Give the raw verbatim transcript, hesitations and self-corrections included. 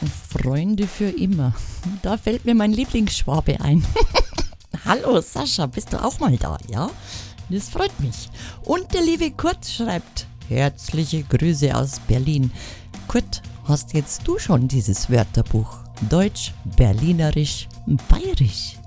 Freunde für immer. Da fällt mir mein Lieblingsschwabe ein. Hallo Sascha, bist du auch mal da, ja? Das freut mich. Und der liebe Kurt schreibt, herzliche Grüße aus Berlin. Kurt, hast jetzt du schon dieses Wörterbuch? Deutsch, Berlinerisch, Bayerisch?